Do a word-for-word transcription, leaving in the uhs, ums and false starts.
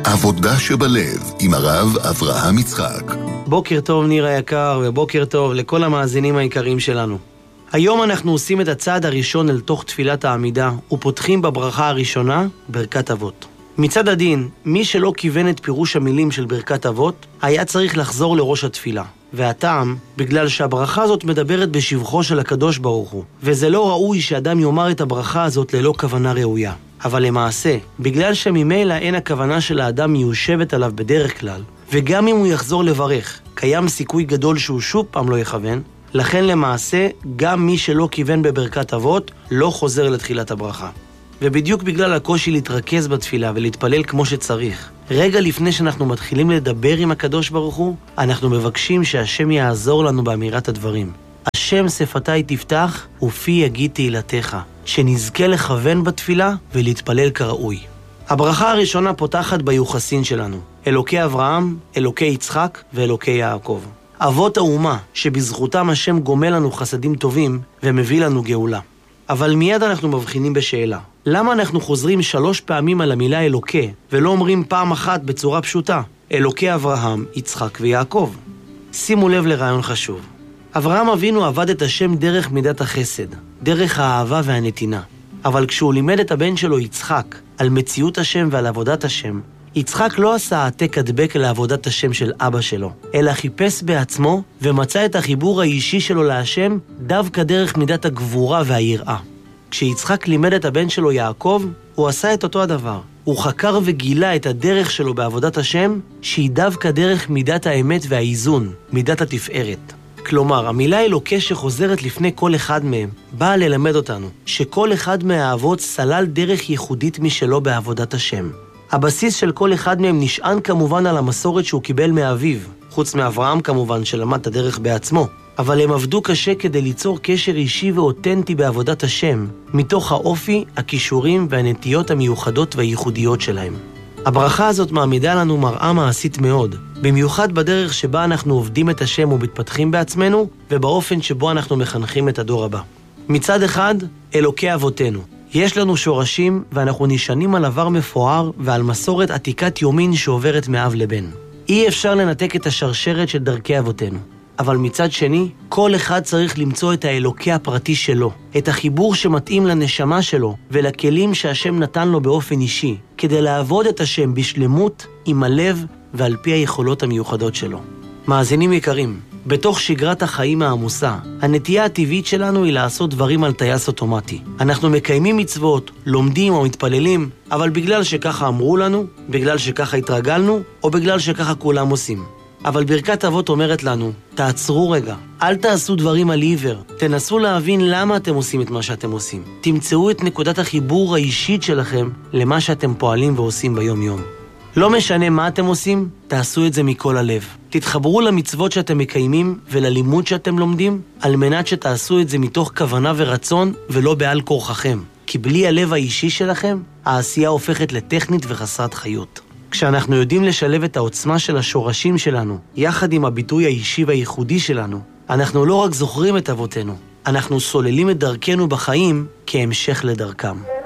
עבודה שבלב עם הרב אברהם יצחק. בוקר טוב ניר היקר, ובוקר טוב לכל המאזינים היקרים שלנו. היום אנחנו עושים את הצעד הראשון אל תוך תפילת העמידה ופותחים בברכה הראשונה, ברכת אבות. מצד הדין, מי שלא כיוון את פירוש המילים של ברכת אבות היה צריך לחזור לראש התפילה. והטעם, בגלל שהברכה הזאת מדברת בשבחו של הקדוש ברוך הוא, וזה לא ראוי שאדם יאמר את הברכה הזאת ללא כוונה ראויה. אבל למעשה, בגלל שממילא אין הכוונה של האדם מיושבת עליו בדרך כלל, וגם אם הוא יחזור לברך, קיים סיכוי גדול שהוא שוב פעם לא יכוון, לכן למעשה גם מי שלא כיוון בברכת אבות לא חוזר לתחילת הברכה. ובדיוק בגלל הקושי להתרכז בתפילה ולהתפלל כמו שצריך, רגע לפני שאנחנו מתחילים לדבר עם הקדוש ברוך הוא, אנחנו מבקשים שהשם יעזור לנו באמירת הדברים. השם שפתי תפתח ופי יגיד תהילתך, שנזכה לכוון בתפילה ולהתפלל כראוי. הברכה הראשונה פותחת ביוחסין שלנו, אלוקי אברהם, אלוקי יצחק ואלוקי יעקב. אבות האומה שבזכותם השם גומל לנו חסדים טובים ומביא לנו גאולה. אבל מיד אנחנו מבחינים בשאלה. למה אנחנו חוזרים שלוש פעמים על המילה אלוקי, ולא אומרים פעם אחת בצורה פשוטה, אלוקי אברהם, יצחק ויעקב? שימו לב לרעיון חשוב. אברהם אבינו עבד את השם דרך מידת החסד, דרך האהבה והנתינה. אבל כשהוא לימד את הבן שלו יצחק על מציאות השם ועל עבודת השם, יצחק לא עשה העתק הדבק לעבודת השם של אבא שלו, אלא חיפש בעצמו ומצא את החיבור האישי שלו להשם דווקא דרך מידת הגבורה והיראה. כשיצחק לימד את הבן שלו יעקב, הוא עשה את אותו הדבר. הוא חקר וגילה את הדרך שלו בעבודת השם, שהיא דווקא דרך מידת האמת והאיזון, מידת התפארת. כלומר, המילה אלוקי שחוזרת לפני כל אחד מהם, באה ללמד אותנו שכל אחד מהאבות סלל דרך ייחודית משלו בעבודת השם. הבסיס של כל אחד מהם נשען כמובן על המסורת שהוא קיבל מאביו, חוץ מאברהם כמובן שלמד את הדרך בעצמו. אבל הם עבדו קשה כדי ליצור קשר אישי ואותנטי בעבודת השם, מתוך האופי, הכישורים והנטיות המיוחדות והייחודיות שלהם. הברכה הזאת מעמידה לנו מראה מעשית מאוד, במיוחד בדרך שבה אנחנו עובדים את השם ומתפתחים בעצמנו, ובאופן שבו אנחנו מחנכים את הדור הבא. מצד אחד, אלוקי אבותינו. יש לנו שורשים ואנחנו נשענים על עבר מפואר ועל מסורת עתיקת יומין שעוברת מאב לבן. אי אפשר לנתק את השרשרת של דרכי אבותינו. אבל מצד שני, כל אחד צריך למצוא את האלוקי הפרטי שלו, את החיבור שמתאים לנשמה שלו ולכלים שהשם נתן לו באופן אישי, כדי לעבוד את השם בשלמות עם הלב ועל פי היכולות המיוחדות שלו. מאזינים יקרים, בתוך שגרת החיים העמוסה, הנטייה הטבעית שלנו היא לעשות דברים על טייס אוטומטי. אנחנו מקיימים מצוות, לומדים או מתפללים, אבל בגלל שככה אמרו לנו, בגלל שככה התרגלנו, או בגלל שככה כולם עושים. אבל ברכת אבות אומרת לנו, תעצרו רגע, אל תעשו דברים על עיוור, תנסו להבין למה אתם עושים את מה שאתם עושים. תמצאו את נקודת החיבור האישית שלכם למה שאתם פועלים ועושים ביום יום. לא משנה מה אתם עושים, תעשו את זה מכל הלב. תתחברו למצוות שאתם מקיימים וללימוד שאתם לומדים, על מנת שתעשו את זה מתוך כוונה ורצון ולא בעל כורחכם. כי בלי הלב האישי שלכם, העשייה הופכת לטכנית וחסרת חיות. כשאנחנו יודעים לשלב את העוצמה של השורשים שלנו, יחד עם הביטוי האישי והייחודי שלנו, אנחנו לא רק זוכרים את אבותינו, אנחנו סוללים את דרכנו בחיים כהמשך לדרכם.